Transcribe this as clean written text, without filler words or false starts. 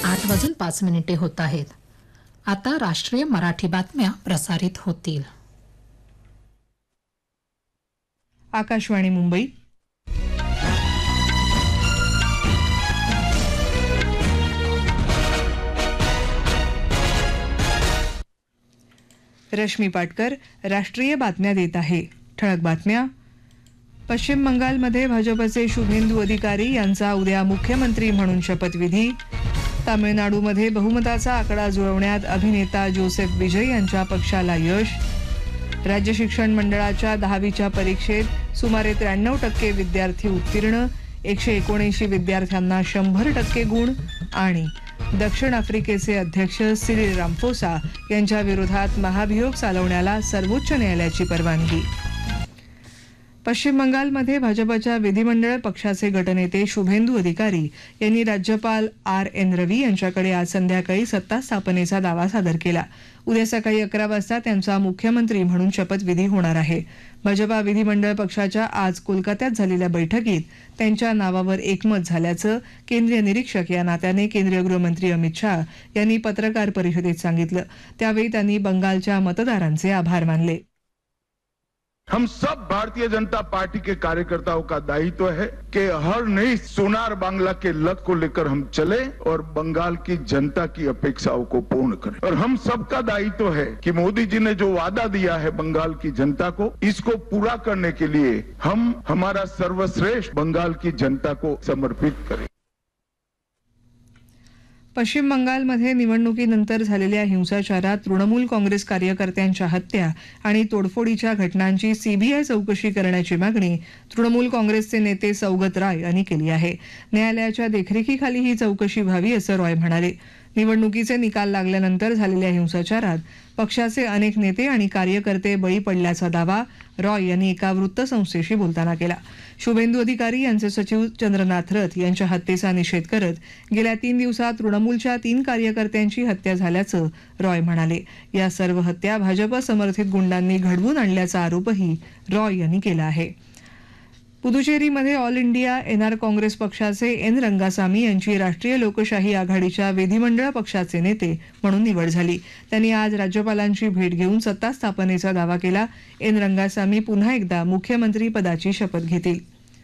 8:05 होत आहेत. आता राष्ट्रीय मराठी बातम्या प्रसारित होतील. आकाशवाणी मुंबई. रश्मी पाटकर राष्ट्रीय बातम्या देत आहे. ठळक बातम्या. पश्चिम बंगालमध्ये भाजपचे शुभेंदू अधिकारी यांचा उद्या मुख्यमंत्री म्हणून शपथविधी. तामिळनाडूमध्ये बहुमताचा आकडा जुळवण्यात अभिनेता जोसेफ विजय यांच्या पक्षाला यश. राज्य शिक्षण मंडळाच्या 10वीच्या परीक्षेत सुमारे 93% विद्यार्थी उत्तीर्ण, 179 विद्यार्थ्यांना 100% गुण. आणि दक्षिण आफ्रिकेचे अध्यक्ष सिरिल रामफोसा यांच्या विरोधात महाभियोग चालवण्याला सर्वोच्च न्यायालयाची परवानगी. पश्चिम बंगालमध्ये भाजपच्या विधिमंडळ पक्षाचे गटनेते शुभेंदू अधिकारी यांनी राज्यपाल RN रवी यांच्याकडे आज संध्याकाळी सत्ता स्थापनेचा दावा सादर केला. उद्या सकाळी 11 वाजता त्यांचा मुख्यमंत्री म्हणून शपथविधी होणार आहे. भाजपा विधिमंडळ पक्षाच्या आज कोलकात्यात झालेल्या बैठकीत त्यांच्या नावावर एकमत झाल्याचं केंद्रीय निरीक्षक या नात्याने केंद्रीय गृहमंत्री अमित शाह यांनी पत्रकार परिषदेत सांगितलं. त्यावेळी त्यांनी बंगालच्या मतदारांचे आभार मानले. हम सब भारतीय जनता पार्टी के कार्यकर्ताओं का दायित्व है कि हर नई सोनार बांग्ला के लक्ष्य को लेकर हम चले और बंगाल की जनता की अपेक्षाओं को पूर्ण करें. और हम सबका दायित्व है कि मोदी जी ने जो वादा दिया है बंगाल की जनता को, इसको पूरा करने के लिए हम हमारा सर्वश्रेष्ठ बंगाल की जनता को समर्पित करें. पश्चिम बंगालमध्ये निवडणुकीनंतर झालेल्या हिंसाचारात तृणमूल काँग्रेस कार्यकर्त्यांच्या हत्या आणि तोडफोडीच्या घटनांची सीबीआय चौकशी करण्याची मागणी तृणमूल काँग्रेसचे नेते सौगत राय यांनी केली आहे. न्यायालयाच्या देखरेखीखाली ही चौकशी व्हावी असं रॉय म्हणाले. निवडणुकीचे निकाल लागल्यानंतर झालेल्या हिंसाचारात पक्षाचे अनेक नेते आणि कार्यकर्ते बळी पडल्याचा दावा रॉय यांनी एका वृत्तसंस्थेशी बोलताना केला. शुभेंदू अधिकारी यांचे सचिव चंद्रनाथ रथ यांच्या हत्येचा निषेध करत गेल्या 3 दिवसात तृणमूलच्या 3 कार्यकर्त्यांची हत्या झाल्याचं रॉय म्हणाले. या सर्व हत्या भाजप समर्थित गुंडांनी घडवून आणल्याचा आरोपही रॉय यांनी केला आहे. पुदुचेरीमध्ये ऑल इंडिया NR काँग्रेस पक्षाचे N रंगासामी यांची राष्ट्रीय लोकशाही आघाडीच्या विधिमंडळ पक्षाचे नेते म्हणून निवड झाली. त्यांनी आज राज्यपालांची भेट घेऊन सत्ता स्थापनेचा दावा केला. N रंगासामी पुन्हा एकदा मुख्यमंत्री पदाची शपथ घेतील.